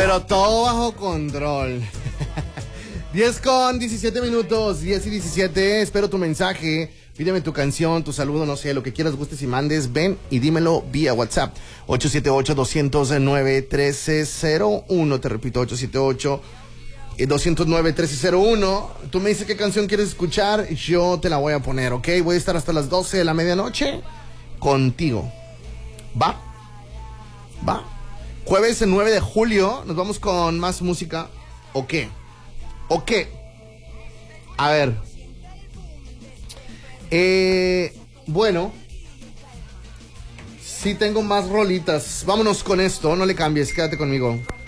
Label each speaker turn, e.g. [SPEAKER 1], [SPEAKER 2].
[SPEAKER 1] Pero todo bajo control. 10 con 17 minutos, 10 y 17. Espero tu mensaje. Pídeme tu canción, tu saludo, no sé, lo que quieras, gustes y mandes. Ven y dímelo vía WhatsApp. 878-209-1301. Te repito, 878-209-1301. Tú me dices qué canción quieres escuchar. Yo te la voy a poner, ¿ok? Voy a estar hasta las 12 de la medianoche contigo. ¿Va? ¿Va? Jueves 9 de julio. Nos vamos con más música. ¿O qué? ¿O qué? A ver. Bueno. Sí tengo más rolitas. Vámonos con esto. No le cambies. Quédate conmigo.